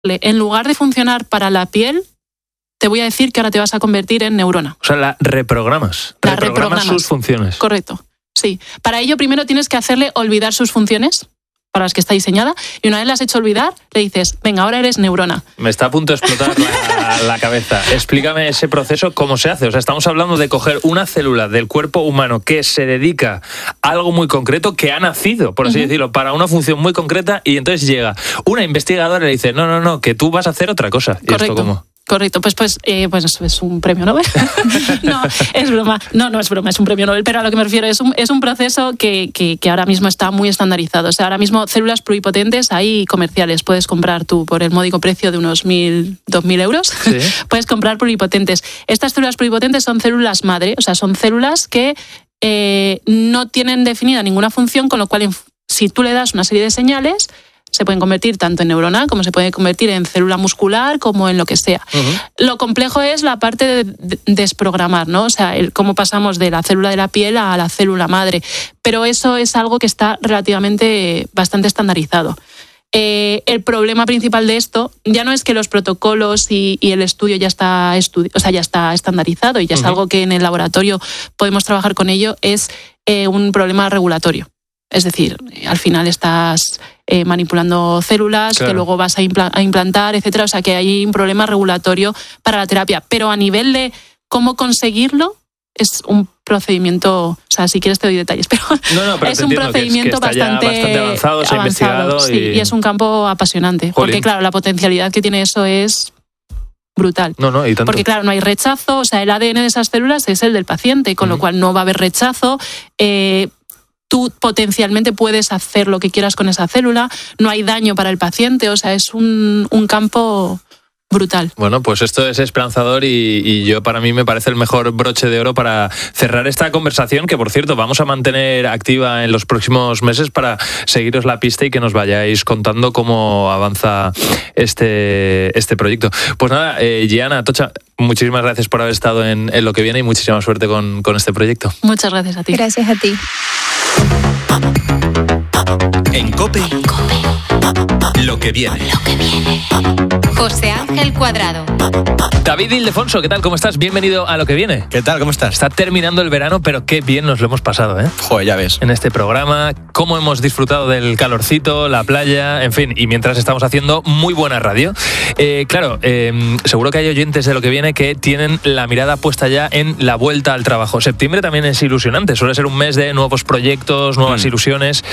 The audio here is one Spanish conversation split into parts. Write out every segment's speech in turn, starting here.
en lugar de funcionar para la piel, te voy a decir que ahora te vas a convertir en neurona. O sea, la reprogramas. Reprogramas sus funciones. Correcto, sí. Para ello primero tienes que hacerle olvidar sus funciones para las que está diseñada, y una vez las has hecho olvidar, le dices, venga, ahora eres neurona. Me está a punto de explotar la cabeza. Explícame ese proceso, ¿cómo se hace? O sea, estamos hablando de coger una célula del cuerpo humano que se dedica a algo muy concreto, que ha nacido, por así decirlo, para una función muy concreta, y entonces llega una investigadora y le dice, no, que tú vas a hacer otra cosa. ¿Y correcto. esto cómo? Correcto, pues es un premio Nobel. No, es broma. No es broma, es un premio Nobel, pero a lo que me refiero es un proceso que ahora mismo está muy estandarizado. O sea, ahora mismo células pluripotentes hay comerciales. Puedes comprar tú por el módico precio de unos 2.000 euros. ¿Sí? Puedes comprar pluripotentes. Estas células pluripotentes son células madre, o sea, son células que no tienen definida ninguna función, con lo cual si tú le das una serie de señales, se pueden convertir tanto en neurona como se puede convertir en célula muscular, como en lo que sea. Lo complejo es la parte de desprogramar, ¿no? O sea, cómo pasamos de la célula de la piel a la célula madre. Pero eso es algo que está relativamente bastante estandarizado. El problema principal de esto ya no es que los protocolos y el estudio ya está estandarizado y ya es algo que en el laboratorio podemos trabajar con ello, es un problema regulatorio. Es decir, al final estás manipulando células, claro, que luego vas a implantar, etcétera. O sea, que hay un problema regulatorio para la terapia. Pero a nivel de cómo conseguirlo, es un procedimiento, o sea, si quieres te doy detalles, pero es un procedimiento bastante avanzado, se ha investigado. Sí, y es un campo apasionante. Jolín. Porque, claro, la potencialidad que tiene eso es brutal. Y tanto. Porque, claro, no hay rechazo, o sea, el ADN de esas células es el del paciente, con lo cual no va a haber rechazo. Tú potencialmente puedes hacer lo que quieras con esa célula, no hay daño para el paciente, o sea, es un campo brutal. Bueno, pues esto es esperanzador y para mí me parece el mejor broche de oro para cerrar esta conversación, que por cierto vamos a mantener activa en los próximos meses para seguiros la pista y que nos vayáis contando cómo avanza este proyecto. Pues nada, Gianna, Atocha, muchísimas gracias por haber estado en Lo que viene y muchísima suerte con este proyecto. Muchas gracias a ti. Gracias a ti. En COPE, Lo que viene. José Ángel Cuadrado. David Ildefonso, ¿qué tal? ¿Cómo estás? Bienvenido a Lo que viene. ¿Qué tal? ¿Cómo estás? Está terminando el verano, pero qué bien nos lo hemos pasado, ¿eh? Joder, ya ves. En este programa, cómo hemos disfrutado del calorcito, la playa, en fin, y mientras estamos haciendo muy buena radio. Claro, seguro que hay oyentes de Lo que viene que tienen la mirada puesta ya en la vuelta al trabajo. Septiembre también es ilusionante, suele ser un mes de nuevos proyectos, nuevas ilusiones.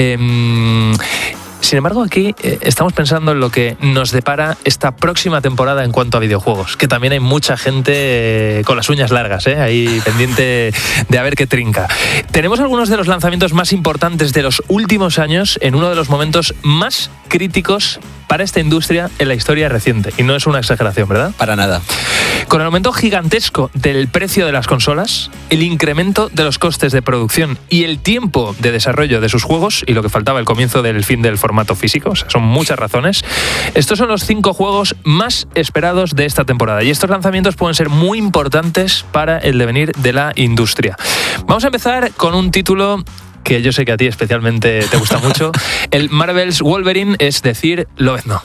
Sin embargo, aquí estamos pensando en lo que nos depara esta próxima temporada en cuanto a videojuegos, que también hay mucha gente con las uñas largas, ahí pendiente de a ver qué trinca. Tenemos algunos de los lanzamientos más importantes de los últimos años en uno de los momentos más críticos para esta industria en la historia reciente. Y no es una exageración, ¿verdad? Para nada. Con el aumento gigantesco del precio de las consolas, el incremento de los costes de producción y el tiempo de desarrollo de sus juegos, y lo que faltaba, el comienzo del fin del formato físico, o sea, son muchas razones. Estos son los 5 juegos más esperados de esta temporada, y estos lanzamientos pueden ser muy importantes para el devenir de la industria. Vamos a empezar con un título que yo sé que a ti especialmente te gusta mucho, el Marvel's Wolverine, es decir, Lobezno.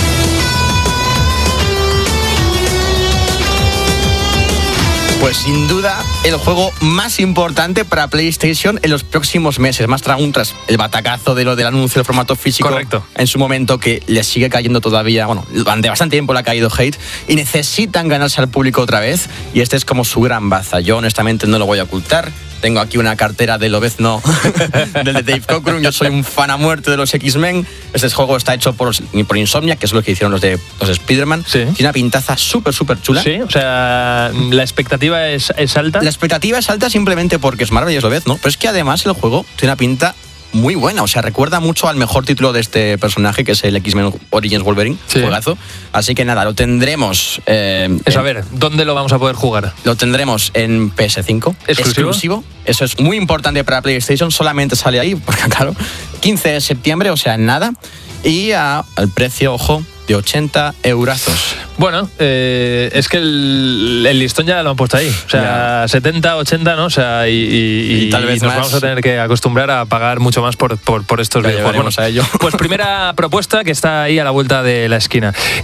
Pues sin duda el juego más importante para PlayStation en los próximos meses, más tras el batacazo del anuncio del formato físico. Correcto. En su momento, que le sigue cayendo todavía, durante bastante tiempo le ha caído hate, y necesitan ganarse al público otra vez, y este es como su gran baza. Yo honestamente no lo voy a ocultar. Tengo aquí una cartera de Lobezno del de Dave Cockrum. Yo soy un fan a muerte de los X-Men. Este juego está hecho por Insomniac, que es lo que hicieron los Spider-Man. Sí. Tiene una pintaza súper chula. Sí, o sea, la expectativa es alta. La expectativa es alta simplemente porque es Marvel y es Lobezno, pero es que además el juego tiene una pinta muy buena, o sea, recuerda mucho al mejor título de este personaje, que es el X-Men Origins Wolverine, juegazo. Así que nada, lo tendremos... a ver, ¿dónde lo vamos a poder jugar? Lo tendremos en PS5. ¿Exclusivo? Eso es muy importante para PlayStation, solamente sale ahí, porque claro, 15 de septiembre, o sea, nada. Y al precio, ojo, de 80 eurazos. Bueno, es que el listón ya lo han puesto ahí. O sea, 70, 80, ¿no? O sea, y tal vez nos más. vamos a tener que acostumbrar a pagar mucho más por estos Ya videojuegos. llegaremos a ello. Pues primera propuesta que está ahí a la vuelta de la esquina.